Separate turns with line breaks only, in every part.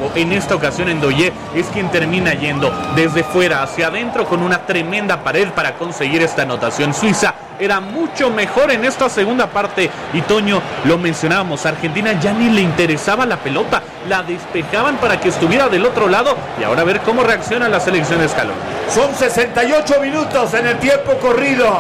campo. En esta ocasión Ndoye es quien termina yendo desde fuera hacia adentro con una tremenda pared para conseguir esta anotación. Suiza era mucho mejor en esta segunda parte y Toño, lo mencionábamos, Argentina ya ni le interesaba la pelota, la despejaban para que estuviera del otro lado y ahora a ver cómo reacciona la selección de Scaloni.
Son 68 minutos en el tiempo corrido.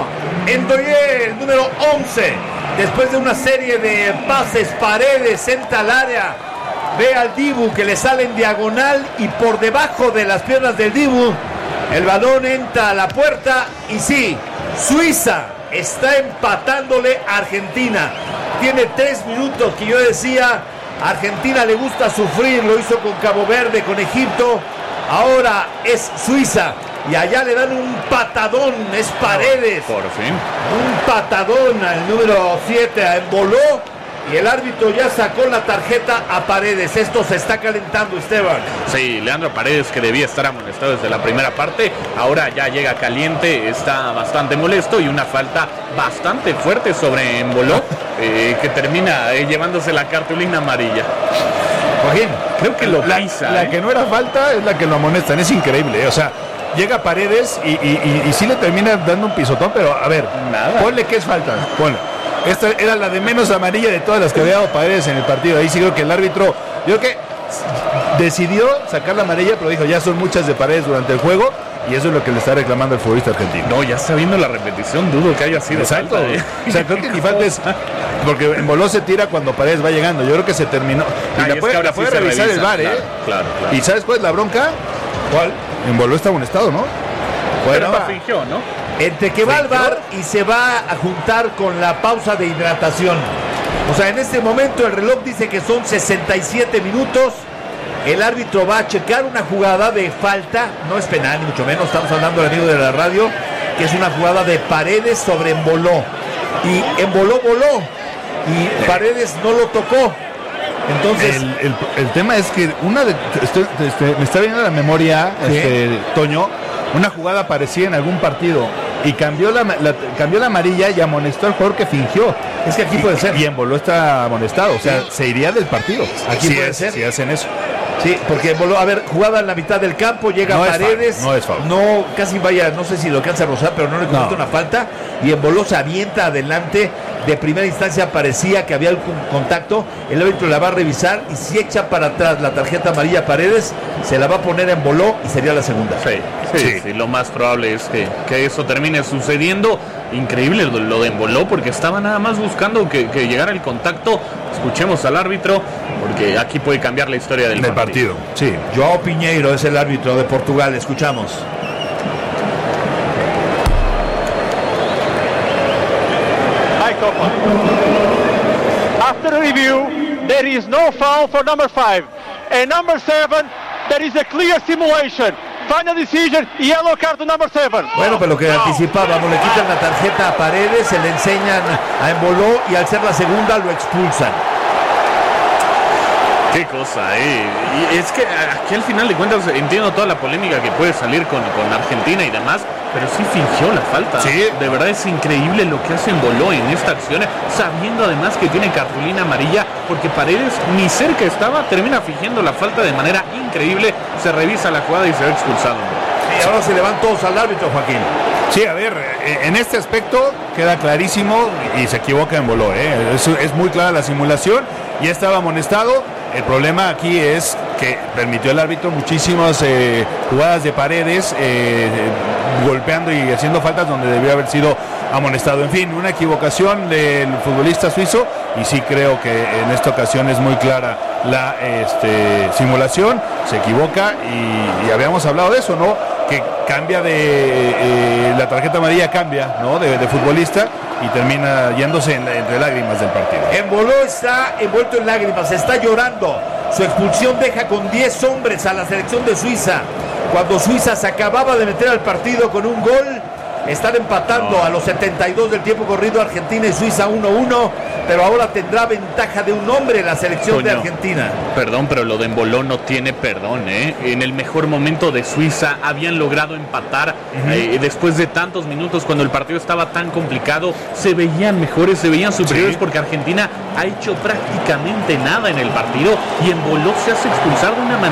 Ndoye, el número 11, después de una serie de pases, Paredes entra al área, ve al Dibu que le sale en diagonal y por debajo de las piernas del Dibu el balón entra a la puerta y sí, Suiza está empatándole a Argentina. Tiene 3 minutos que yo decía, a Argentina le gusta sufrir, lo hizo con Cabo Verde, con Egipto, ahora es Suiza. Y allá le dan un patadón, es Paredes.
Por fin.
Un patadón al número 7, a Emboló. Y el árbitro ya sacó la tarjeta a Paredes. Esto se está calentando, Esteban.
Sí, Leandro Paredes, que debía estar amonestado desde la primera parte, ahora ya llega caliente, está bastante molesto y una falta bastante fuerte sobre Emboló, que termina llevándose la cartulina amarilla.
Joaquín,
creo que lo pisa.
La que no era falta es la que lo amonestan, es increíble, o sea, llega Paredes y sí le termina dando un pisotón, pero a ver,
nada.
Ponle que es falta, ponle. Esta era la de menos amarilla de todas las que había dado Paredes en el partido. Ahí sí creo que el árbitro, yo creo que decidió sacar la amarilla, pero dijo, ya son muchas de Paredes durante el juego, y eso es lo que le está reclamando el futbolista argentino.
No, ya está viendo la repetición, dudo que haya sido
exacto.
Falta,
O sea, creo que ni falta es, porque Emboló se tira cuando Paredes va llegando. Yo creo que se terminó. Y la puede
sí
revisar el VAR,
claro.
¿Y sabes cuál es la bronca?
¿Cuál?
Emboló está amonestado, ¿no?
Bueno, fingió, ¿no?
Entre que va al VAR y se va a juntar con la pausa de hidratación. O sea, en este momento el reloj dice que son 67 minutos. El árbitro va a checar una jugada de falta. No es penal, ni mucho menos. Estamos hablando del amigo de la radio, que es una jugada de Paredes sobre Emboló. Y Emboló voló. Y Paredes no lo tocó. Entonces
el tema es que me está viendo la memoria, ¿sí? Toño, una jugada parecida en algún partido y cambió la amarilla y amonestó al jugador que fingió.
Es que aquí puede ser.
Y Emboló está amonestado, o sea, se iría del partido.
Aquí
sí
puede ser.
Si hacen eso.
Sí, porque Emboló, a ver, jugada en la mitad del campo, llega
no
Paredes.
No es foul.
No, casi vaya, no sé si lo alcanza a rozar, pero no le comete una falta. Y Emboló se avienta adelante. De primera instancia parecía que había algún contacto. El árbitro la va a revisar y si echa para atrás la tarjeta amarilla a Paredes, se la va a poner en Emboló y sería la segunda.
Sí, lo más probable es que eso termine sucediendo. Increíble lo de Emboló, porque estaba nada más buscando que llegara el contacto. Escuchemos al árbitro, porque aquí puede cambiar la historia del partido.
Sí, Joao Pinheiro es el árbitro de Portugal. Escuchamos.
After review, there is no foul for number 5. And number 7, there is a clear simulation. Final decision, yellow card to number 7.
Bueno, pero lo que anticipábamos, le quitan la tarjeta a Paredes, se le enseñan a Emboló y al ser la segunda lo expulsan.
Qué cosa, Y es que aquí al final de cuentas entiendo toda la polémica que puede salir con Argentina y demás, pero sí fingió la falta.
Sí.
De verdad es increíble lo que hace Emboló en esta acción, sabiendo además que tiene cartulina amarilla, porque Paredes ni cerca estaba, termina fingiendo la falta de manera increíble, se revisa la jugada y se ve expulsado.
Y ahora se le van todos al árbitro, Joaquín.
Sí, a ver, en este aspecto queda clarísimo y se equivoca Emboló, es muy clara la simulación, ya estaba amonestado. El problema aquí es que permitió el árbitro muchísimas jugadas de Paredes, golpeando y haciendo faltas donde debió haber sido amonestado. En fin, una equivocación del futbolista suizo, y sí creo que en esta ocasión es muy clara la simulación, se equivoca y habíamos hablado de eso, ¿no? Que cambia la tarjeta amarilla cambia, ¿no? De futbolista y termina yéndose entre lágrimas del partido.
Emboló está envuelto en lágrimas, está llorando. Su expulsión deja con 10 hombres a la selección de Suiza. Cuando Suiza se acababa de meter al partido con un gol, están empatando a los 72 del tiempo corrido Argentina y Suiza 1-1, pero ahora tendrá ventaja de un hombre la selección de Argentina.
Perdón, pero lo de Emboló no tiene perdón, En el mejor momento de Suiza habían logrado empatar después de tantos minutos, cuando el partido estaba tan complicado, se veían mejores, se veían superiores, porque Argentina ha hecho prácticamente nada en el partido y Emboló se hace expulsar de una manera